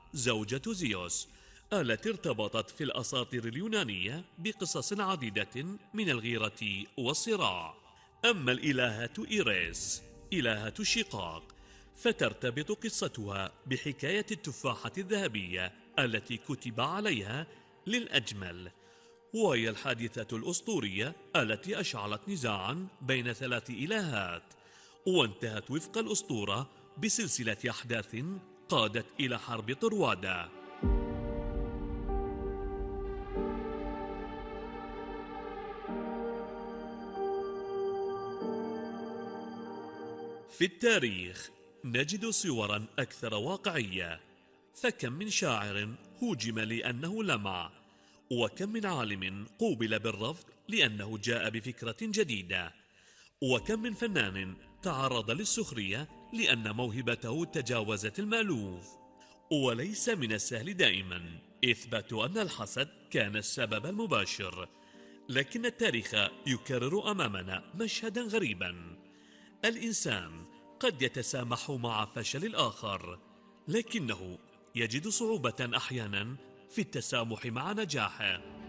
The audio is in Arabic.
زوجة زيوس، التي ارتبطت في الأساطير اليونانية بقصص عديدة من الغيرة والصراع. أما الإلهة إيريس، إلهة الشقاق، فترتبط قصتها بحكاية التفاحة الذهبية التي كتب عليها للأجمل، وهي الحادثة الأسطورية التي أشعلت نزاعا بين ثلاث إلهات، وانتهت وفق الأسطورة بسلسلة أحداث قادت إلى حرب طروادا. في التاريخ نجد صورا أكثر واقعية، فكم من شاعر هوجم لأنه لمع، وكم من عالم قوبل بالرفض لأنه جاء بفكرة جديدة، وكم من فنان تعرض للسخرية لأن موهبته تجاوزت المألوف. وليس من السهل دائما إثبات أن الحسد كان السبب المباشر، لكن التاريخ يكرر أمامنا مشهدا غريبا. الإنسان قد يتسامح مع فشل الآخر، لكنه يجد صعوبة أحيانا في التسامح مع نجاحه.